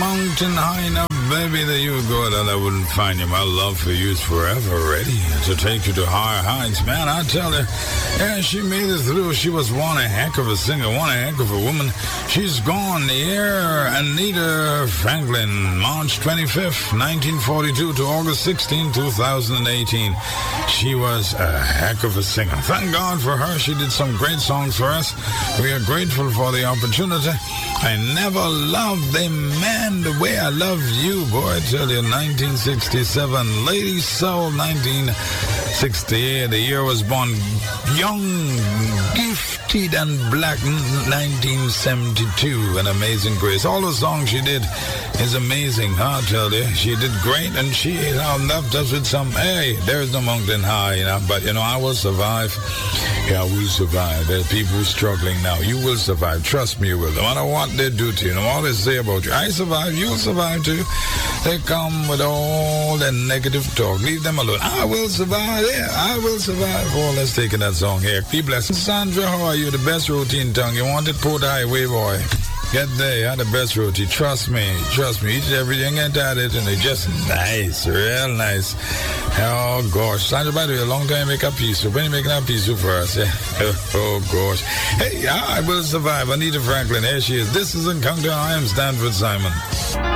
mountain high enough, baby, that you would go that I wouldn't find you. My love for you is forever ready to take you to higher heights. Man, I tell her, yeah, she made it through. She was one heck of a singer, one heck of a woman. She's gone. Here, Anita Franklin, March 25th, 1942 to August 16, 2018. She was a heck of a singer. Thank God for her. She did some great songs for us. We are grateful for the opportunity. I never loved a man the way I love you, boy. I tell you, 1967. Lady Soul, 1968. The year was born young, gifted, and black, 1972. An Amazing Grace. All the songs she did is amazing, huh? I tell you, she did great, and she left us with some, hey, there's no mountain high, but, I will survive. Yeah, we'll survive. There are people struggling now. You will survive. Trust me, you will. No matter what they do to you, no matter what they say about you. I survive. You'll survive too. They come with all that negative talk. Leave them alone. I will survive. Yeah, I will survive. Oh, let's take in that song here. Be blessed. Sandra, how are you? The best routine tongue. You wanted Port Highway, boy. Get there, you had the best roti. Trust me. Eat everything and at it, and it's just nice, real nice. Oh gosh, Sandra, by the way, a long time make a pea soup. When you making a pea soup for us, yeah? Oh gosh. Hey, I will survive. Anita Franklin, here she is. This is Encounter. I am Stanford Simon.